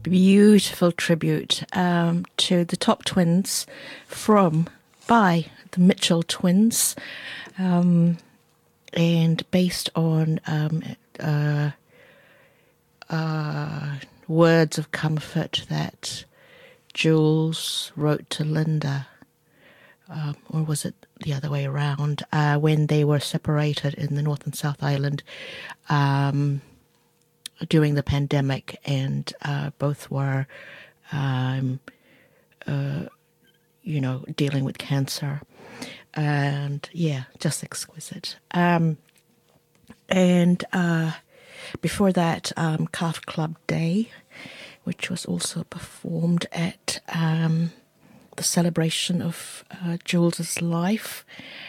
beautiful tribute to the Top Twins by the Mitchell Twins, and based on words of comfort that Jules wrote to Linda, or was it the other way around, when they were separated in the North and South Island during the pandemic, and both were, dealing with cancer. And yeah, just exquisite. And before that, Calf Club Day, which was also performed at the celebration of Jules's life,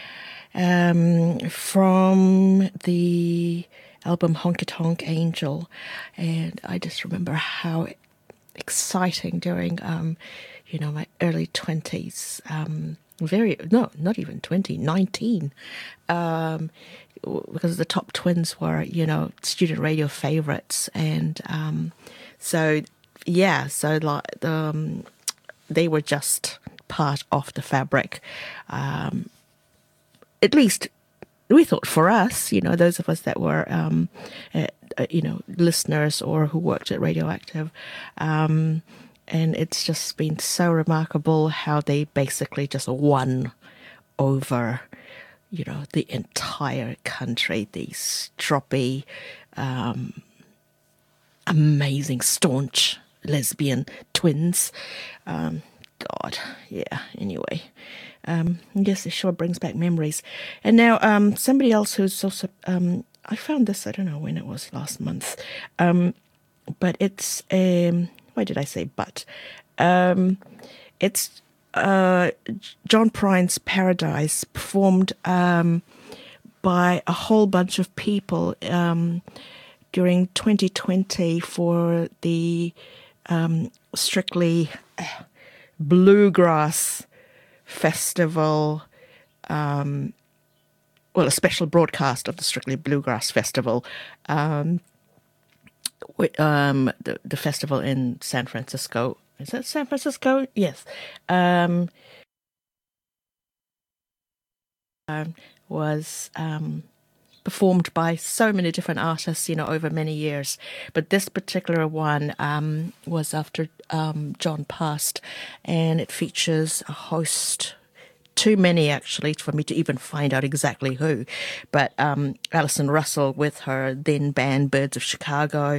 from the album Honky Tonk Angel. And I just remember how exciting during my early 20s, not even 20, 19, because the Top Twins were, student radio favorites. And they were just part of the fabric. At least we thought, for us, those of us that were, listeners or who worked at Radioactive. And it's just been so remarkable how they basically just won over, the entire country. These stroppy, amazing, staunch lesbian twins. God, yeah, anyway. Yes, it sure brings back memories. And now somebody else who's also, I found this, I don't know when it was, last month, but it's, why did I say but? It's John Prine's Paradise, performed by a whole bunch of people during 2020 for the Strictly Bluegrass Festival, a special broadcast of the Strictly Bluegrass Festival, the festival in San Francisco. Is that San Francisco? Yes. Was performed by so many different artists, over many years. But this particular one was after John passed, and it features a host, too many actually for me to even find out exactly who, but Alison Russell with her then band Birds of Chicago,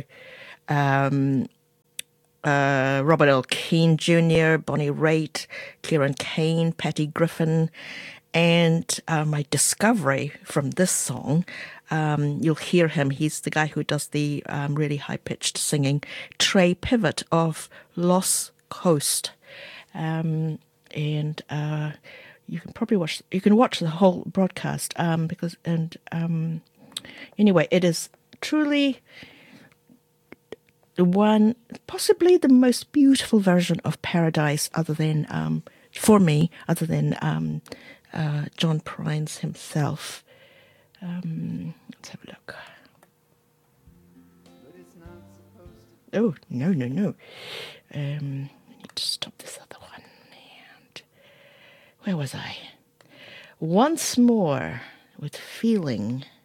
Robert L. Keane Jr., Bonnie Raitt, Kieran Kane, Patty Griffin. And my discovery from this song, you'll hear him. He's the guy who does the really high-pitched singing, Trey Pivot of Lost Coast. And you can probably watch the whole broadcast, anyway, it is truly possibly the most beautiful version of Paradise, other than John Prine's himself. Let's have a look. Oh, no. I need to stop this other one. And where was I? Once More with Feeling.